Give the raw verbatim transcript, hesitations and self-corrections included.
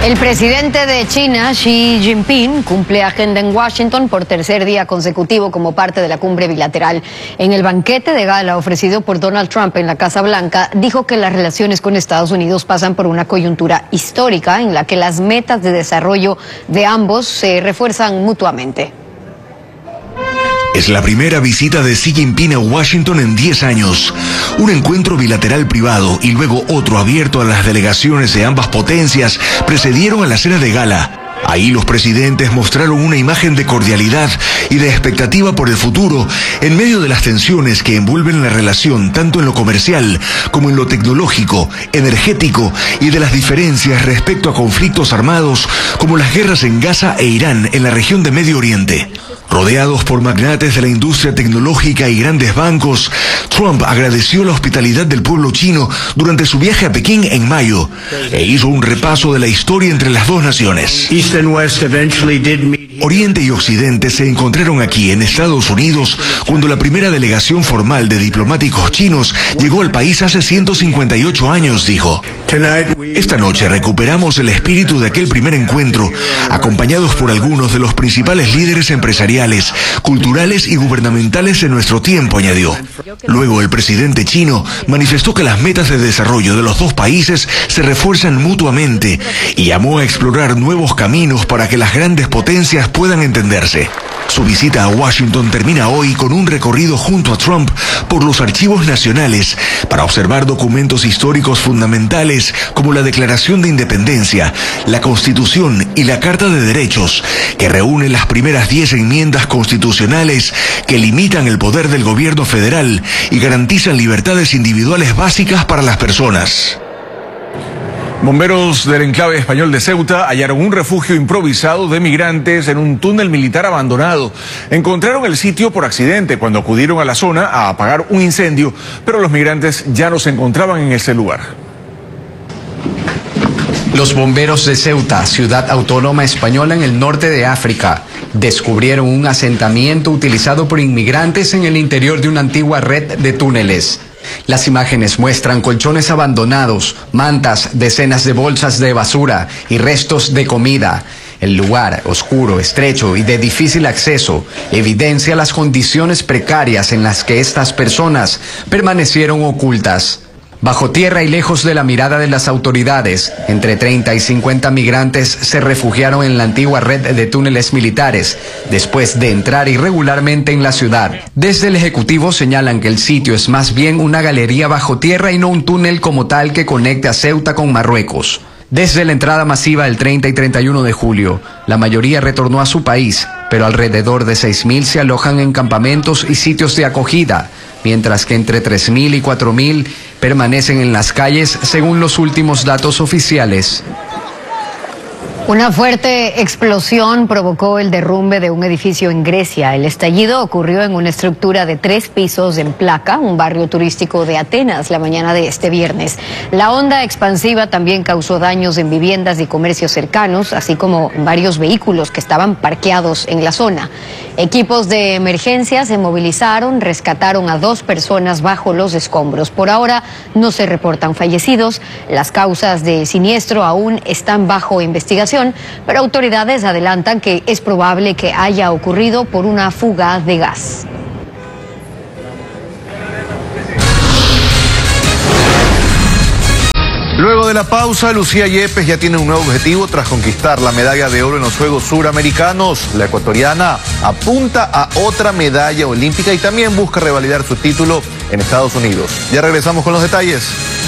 El presidente de China, Xi Jinping, cumple agenda en Washington por tercer día consecutivo como parte de la cumbre bilateral. En el banquete de gala ofrecido por Donald Trump en la Casa Blanca, dijo que las relaciones con Estados Unidos pasan por una coyuntura histórica en la que las metas de desarrollo de ambos se refuerzan mutuamente. Es la primera visita de Xi Jinping a Washington en diez años. Un encuentro bilateral privado y luego otro abierto a las delegaciones de ambas potencias precedieron a la cena de gala. Ahí los presidentes mostraron una imagen de cordialidad y de expectativa por el futuro en medio de las tensiones que envuelven la relación tanto en lo comercial como en lo tecnológico, energético y de las diferencias respecto a conflictos armados como las guerras en Gaza e Irán en la región de Medio Oriente. Rodeados por magnates de la industria tecnológica y grandes bancos, Trump agradeció la hospitalidad del pueblo chino durante su viaje a Pekín en mayo e hizo un repaso de la historia entre las dos naciones. Oriente y Occidente se encontraron aquí en Estados Unidos cuando la primera delegación formal de diplomáticos chinos llegó al país hace ciento cincuenta y ocho años, dijo. Esta noche recuperamos el espíritu de aquel primer encuentro, acompañados por algunos de los principales líderes empresariales, culturales y gubernamentales de nuestro tiempo, añadió. Luego el presidente chino manifestó que las metas de desarrollo de los dos países se refuerzan mutuamente y llamó a explorar nuevos caminos para que las grandes potencias puedan entenderse. Su visita a Washington termina hoy con un recorrido junto a Trump por los archivos nacionales para observar documentos históricos fundamentales como la Declaración de Independencia, la Constitución y la Carta de Derechos, que reúnen las primeras diez enmiendas constitucionales que limitan el poder del gobierno federal y garantizan libertades individuales básicas para las personas. Bomberos del enclave español de Ceuta hallaron un refugio improvisado de migrantes en un túnel militar abandonado. Encontraron el sitio por accidente cuando acudieron a la zona a apagar un incendio, pero los migrantes ya no se encontraban en ese lugar. Los bomberos de Ceuta, ciudad autónoma española en el norte de África, descubrieron un asentamiento utilizado por inmigrantes en el interior de una antigua red de túneles. Las imágenes muestran colchones abandonados, mantas, decenas de bolsas de basura y restos de comida. El lugar, oscuro, estrecho y de difícil acceso, evidencia las condiciones precarias en las que estas personas permanecieron ocultas. Bajo tierra y lejos de la mirada de las autoridades, entre treinta y cincuenta migrantes se refugiaron en la antigua red de túneles militares, después de entrar irregularmente en la ciudad. Desde el Ejecutivo señalan que el sitio es más bien una galería bajo tierra y no un túnel como tal que conecte a Ceuta con Marruecos. Desde la entrada masiva el treinta y treinta y uno de julio, la mayoría retornó a su país, pero alrededor de seis mil se alojan en campamentos y sitios de acogida, mientras que entre tres mil y cuatro mil permanecen en las calles según los últimos datos oficiales. Una fuerte explosión provocó el derrumbe de un edificio en Grecia. El estallido ocurrió en una estructura de tres pisos en Plaka, un barrio turístico de Atenas, la mañana de este viernes. La onda expansiva también causó daños en viviendas y comercios cercanos, así como en varios vehículos que estaban parqueados en la zona. Equipos de emergencia se movilizaron, rescataron a dos personas bajo los escombros. Por ahora no se reportan fallecidos. Las causas de siniestro aún están bajo investigación, pero autoridades adelantan que es probable que haya ocurrido por una fuga de gas. Luego de la pausa, Lucía Yepes ya tiene un nuevo objetivo tras conquistar la medalla de oro en los Juegos Suramericanos. La ecuatoriana apunta a otra medalla olímpica y también busca revalidar su título en Estados Unidos. Ya regresamos con los detalles.